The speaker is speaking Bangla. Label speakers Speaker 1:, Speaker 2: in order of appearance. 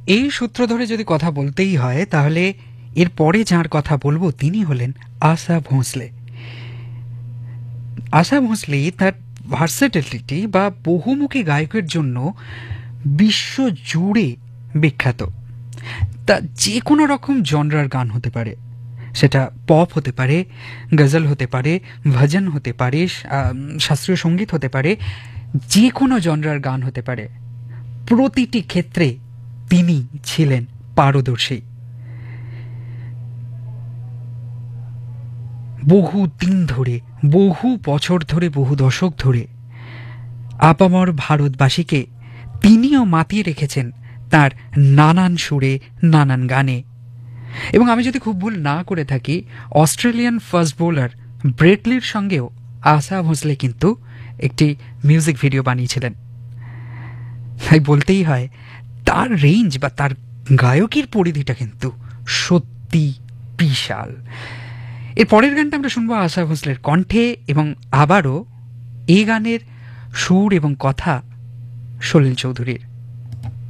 Speaker 1: এই সূত্র ধরে যদি কথা বলতেই হয় তাহলে এরপরে যার কথা বলবো তিনি হলেন আশা ভোঁসলে। আশা ভোঁসলে তার ভার্সেটিলিটি বা বহুমুখী গায়কের জন্য বিশ্বজুড়ে বিখ্যাত। তা যে কোনো রকম জনরার গান হতে পারে, সেটা পপ হতে পারে, গজল হতে পারে, ভজন হতে পারে, শাস্ত্রীয় সঙ্গীত হতে পারে, যে কোনো জনরার গান হতে পারে, প্রতিটি ক্ষেত্রে তিনি ছিলেন পারদর্শী। বহু দিন ধরে, বহু বছর ধরে, বহু দশক ধরে আপামর ভারতবাসীকে তিনিও মাতিয়ে রেখেছেন তার নানান সুরে, নানান গানে। এবং আমি যদি খুব ভুল না করে থাকি, অস্ট্রেলিয়ান ফাস্ট বোলার ব্রেটলির সঙ্গেও আশা ভোঁসলে কিন্তু একটি মিউজিক ভিডিও বানিয়েছিলেন। তাই বলতেই হয় তার রেঞ্জ বা তার গায়কের পরিধিটা কিন্তু সত্যি বিশাল। এর পরের গানটা আমরা শুনবো আশা ভোঁসলের কণ্ঠে, এবং আবারও এই গানের সুর এবং কথা সলিল চৌধুরীর।